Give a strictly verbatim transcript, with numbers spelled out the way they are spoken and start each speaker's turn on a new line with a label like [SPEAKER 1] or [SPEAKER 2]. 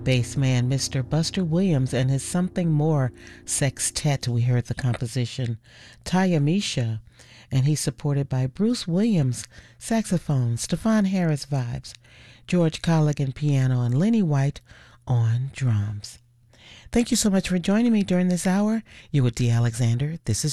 [SPEAKER 1] bass man Mister Buster Williams and his Something More Sextet. We heard the composition Taya Misha, and he's supported by Bruce Williams, saxophone, Stefan Harris vibes, George Colligan piano, and Lenny White on drums. Thank you so much for joining me during this hour. You're with Dee Alexander. This is